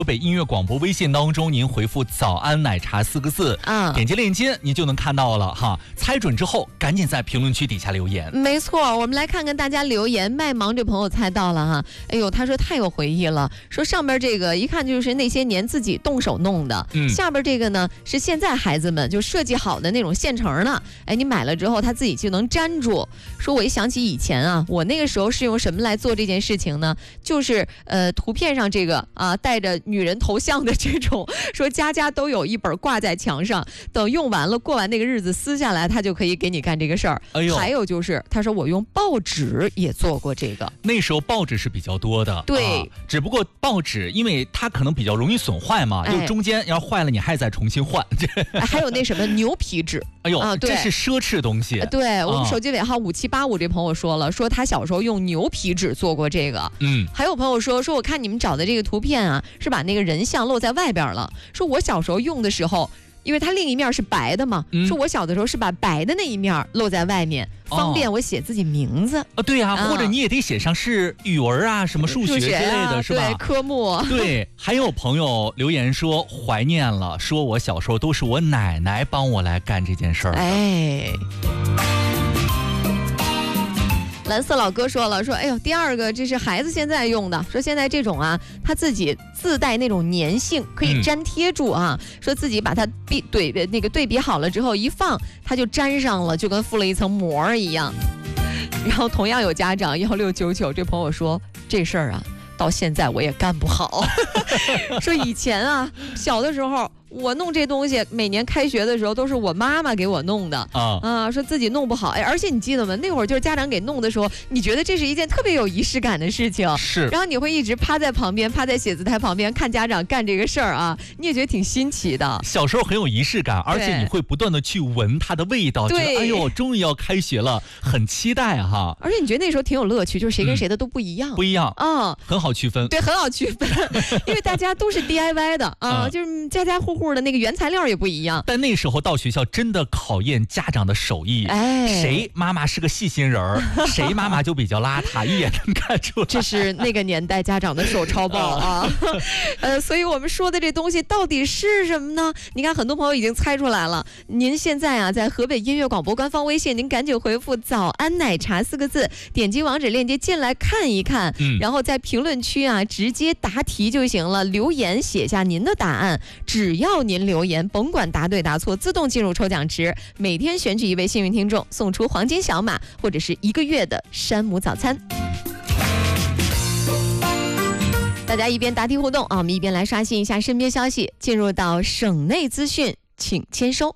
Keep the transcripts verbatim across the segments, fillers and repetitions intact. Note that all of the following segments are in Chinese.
河北音乐广播微信当中，您回复早安奶茶四个字，啊，点击链接您就能看到了哈。猜准之后赶紧在评论区底下留言。 没错，我们来看看大家留言。麦芒这朋友猜到了哈，哎呦，他说太有回忆了，说上边这个一看就是那些年自己动手弄的，嗯，下边这个呢是现在孩子们就设计好的那种现成的，哎，你买了之后他自己就能粘住。说我一想起以前啊，我那个时候是用什么来做这件事情呢？就是呃图片上这个啊带着女人头像的这种，说家家都有一本挂在墙上，等用完了过完那个日子撕下来，他就可以给你干这个事儿。哎呦，还有就是他说我用报纸也做过这个， 那时候报纸是比较多的， 对， 啊，只不过报纸因为它可能比较容易损坏嘛，哎，就中间要坏了你还再重新换。 哎，还有那什么牛皮纸， 哎呦，啊，这是奢侈东西。 对，我们手机尾号五七八五这朋友说了，说他小时候用牛皮纸做过这个。嗯，还有朋友说说我看你们找的这个图片啊，是把那个人像露在外边了。说我小时候用的时候，因为它另一面是白的嘛，嗯，说我小的时候是把白的那一面露在外面，方便我写自己名字。 啊，对呀，啊，或者你也得写上是语文啊、什么数学之类的，啊，是吧？ 对，科目。 对，还有朋友留言说怀念了，说我小时候都是我奶奶帮我来干这件事儿。 哎。蓝色老哥说了，说哎呦，第二个这是孩子现在用的，说现在这种啊，他自己自带那种粘性，可以粘贴住啊，嗯，说自己把它比对那个对比好了之后一放，它就粘上了，就跟附了一层膜一样。然后同样有家长幺六九九这朋友说这事儿啊，到现在我也干不好。说以前啊，小的时候。我弄这东西，每年开学的时候都是我妈妈给我弄的啊啊，说自己弄不好，哎，而且你记得吗？那会儿就是家长给弄的时候，你觉得这是一件特别有仪式感的事情， 是， 然后你会一直趴在旁边，趴在写字台旁边看家长干这个事儿啊，你也觉得挺新奇的。 小时候很有仪式感，而且你会不断的去闻它的味道，觉得哎呦，终于要开学了，很期待哈。 而且你觉得那时候挺有乐趣，就是谁跟谁的都不一样，嗯， 不一样啊，很好区分。 对，很好区分，因为大家都是 D I Y 的啊，嗯，就是家家户户的那个原材料也不一样。 但那时候到学校真的考验家长的手艺，哎，谁妈妈是个细心人儿，谁妈妈就比较邋遢，一眼能看出来。 这是那个年代家长的手抄报啊，呃，所以我们说的这东西到底是什么呢？你看，很多朋友已经猜出来了。您现在啊，在河北音乐广播官方微信，您赶紧回复“早安奶茶”四个字，点击网址链接进来看一看，嗯，然后在评论区啊直接答题就行了，留言写下您的答案，只要您留言。甭管答对答错，自动进入抽奖池，每天选取一位幸运听众，送出黄金小马或者是一个月的山姆早餐。大家一边答题互动啊，我们一边来刷新一下身边消息，进入到省内资讯，请签收。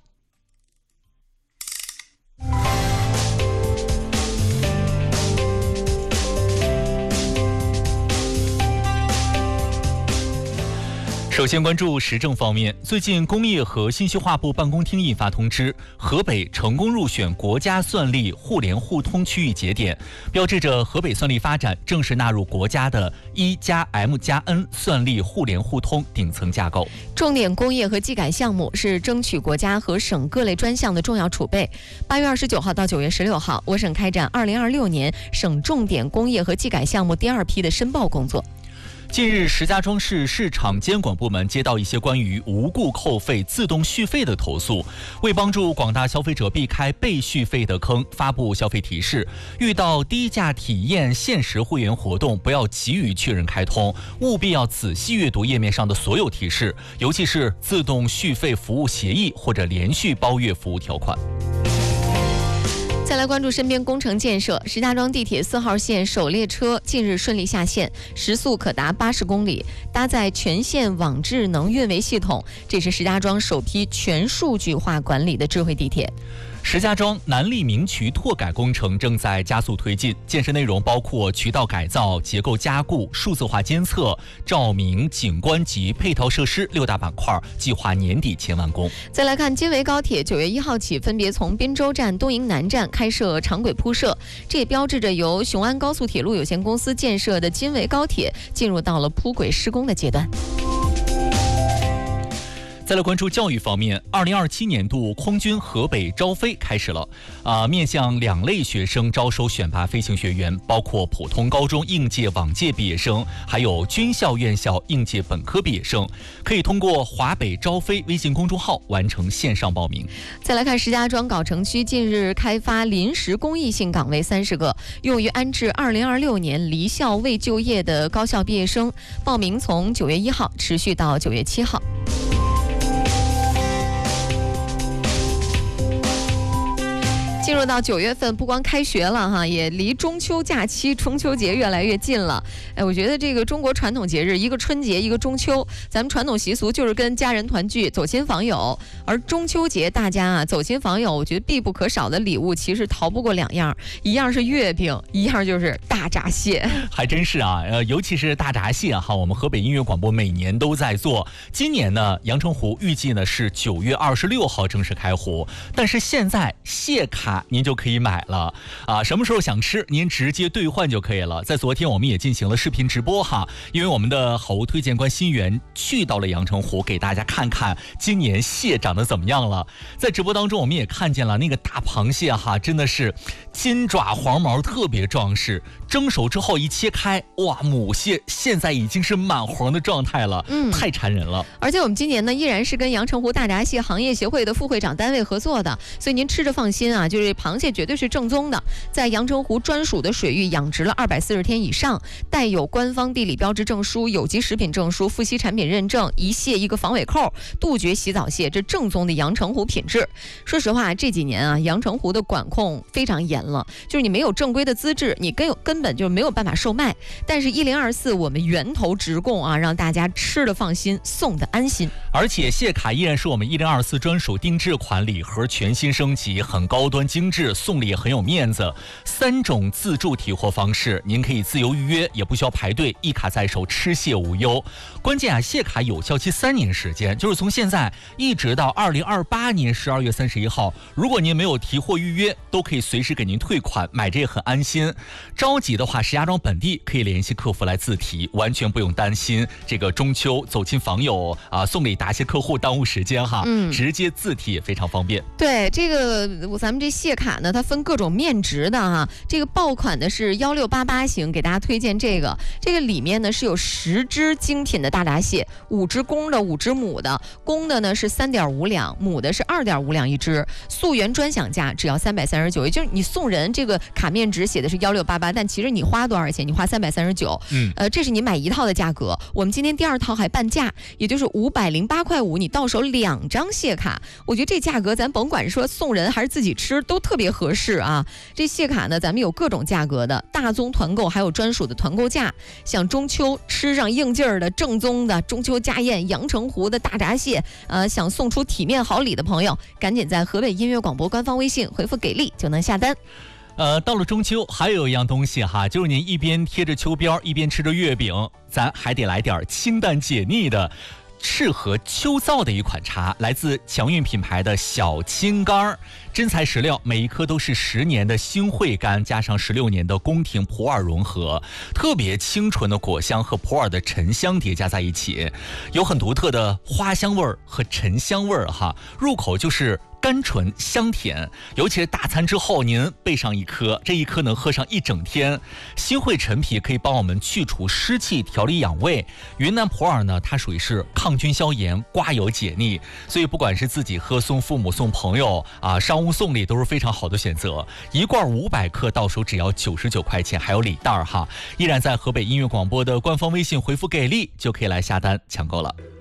首先关注时政方面，最近工业和信息化部办公厅印发通知，河北成功入选国家算力互联互通区域节点，标志着河北算力发展正式纳入国家的一加 M 加 N 算力互联互通顶层架构。 重点工业和技改项目是争取国家和省各类专项的重要储备。八月二十九号到九月十六号，我省开展二零二六年省重点工业和技改项目第二批的申报工作。 近日，石家庄市市场监管部门接到一些关于无故扣费、自动续费的投诉，为帮助广大消费者避开被续费的坑，发布消费提示：遇到低价体验限时会员活动，不要急于确认开通，务必要仔细阅读页面上的所有提示，尤其是自动续费服务协议或者连续包月服务条款。 再来关注身边工程建设，石家庄地铁四号线首列车近日顺利下线，时速可达八十公里，搭载全线网智能运维系统，这是石家庄首批全数据化管理的智慧地铁。 石家庄南利明渠拓改工程正在加速推进，建设内容包括渠道改造、结构加固、数字化监测、照明、景观及配套设施六大板块，计划年底前完工。 再来看金维高铁，九月一号起分别从滨州站、东营南站开设长轨铺设，这也标志着由雄安高速铁路有限公司建设的金维高铁进入到了铺轨施工的阶段。 再来关注教育方面，二零二七年度空军河北招飞开始了，啊，面向两类学生招收选拔飞行学员，包括普通高中应届、往届毕业生，还有军校、院校应届本科毕业生，可以通过华北招飞微信公众号完成线上报名。 再来看石家庄藁城区近日开发临时公益性岗位三十个，用于安置二零二六年离校未就业的高校毕业生，报名从九月一号持续到九月七号。进入到九月份，不光开学了哈，也离中秋假期、中秋节越来越近了。哎，我觉得这个中国传统节日，一个春节，一个中秋，咱们传统习俗就是跟家人团聚、走亲访友。而中秋节，大家啊走亲访友，我觉得必不可少的礼物其实逃不过两样，一样是月饼，一样就是大闸蟹。 还真是啊，呃，尤其是大闸蟹哈，我们河北音乐广播每年都在做。今年呢，阳澄湖预计呢是九月二十六号正式开湖，但是现在蟹卡您就可以买了啊！什么时候想吃，您直接兑换就可以了。在昨天我们也进行了视频直播哈，因为我们的好物推荐官新源去到了阳澄湖，给大家看看今年蟹长得怎么样了。在直播当中，我们也看见了那个大螃蟹哈，真的是金爪黄毛，特别壮实。蒸熟之后一切开，哇，母蟹现在已经是满黄的状态了，嗯，太馋人了。 而且我们今年呢，依然是跟阳澄湖大闸蟹行业协会的副会长单位合作的，所以您吃着放心啊，就是螃蟹绝对是正宗的，在阳澄湖专属的水域养殖了二百四十天以上，带有官方地理标志证书、有机食品证书、富硒产品认证，一蟹一个防伪扣，杜绝洗澡蟹，这正宗的阳澄湖品质。说实话，这几年啊，阳澄湖的管控非常严了，就是你没有正规的资质，你根有根本就没有办法售卖。但是一零二四我们源头直供啊，让大家吃的放心，送的安心。 而且蟹卡依然是我们一零二四专属定制款礼盒，全新升级，很高端精致，送礼也很有面子。三种自助提货方式，您可以自由预约，也不需要排队，一卡在手，吃蟹无忧。关键啊，蟹卡有效期三年时间，就是从现在一直到二零二八年十二月三十一号。如果您没有提货预约，都可以随时给您退款，买这也很安心。着急的话，石家庄本地可以联系客服来自提，完全不用担心这个中秋走亲访友啊，送礼答谢客户耽误时间哈，嗯，直接自提也非常方便。 对，这个咱们这蟹卡呢，它分各种面值的哈，这个爆款的是幺六八八型，给大家推荐这个，这个里面呢是有十只精品的大闸蟹，五只公的，五只母的，公的呢是三点五两，母的是二点五两一只，溯源专享价只要三百三十九，也就是你送人这个卡面值写的是幺六八八，但其实你花多少钱？你花三百三十九，嗯，呃，这是你买一套的价格。我们今天第二套还半价，也就是五百零八块五，你到手两张蟹卡。我觉得这价格咱甭管说送人还是自己吃都特别合适啊。这蟹卡呢，咱们有各种价格的，大宗团购还有专属的团购价。像中秋吃上应劲儿的正宗的中秋家宴阳澄湖的大闸蟹，呃，想送出体面好礼的朋友，赶紧在河北音乐广播官方微信回复给力就能下单。 呃，到了中秋，还有一样东西哈，就是您一边贴着秋膘，一边吃着月饼，咱还得来点清淡解腻的，适合秋燥的一款茶，来自强韵品牌的小青柑，真材实料，每一颗都是十年的新会柑加上十六年的宫廷普洱融合，特别清纯的果香和普洱的沉香叠加在一起，有很独特的花香味儿和沉香味儿哈，入口就是甘醇香甜，尤其是大餐之后您备上一颗，这一颗能喝上一整天。新会陈皮可以帮我们去除湿气，调理养胃。云南普洱呢，它属于是抗菌消炎、刮油解腻，所以不管是自己喝、送父母、送朋友啊，商务送礼都是非常好的选择。一罐五百克到手只要九十九块钱，还有礼袋哈。依然在河北音乐广播的官方微信回复给力就可以来下单抢购了。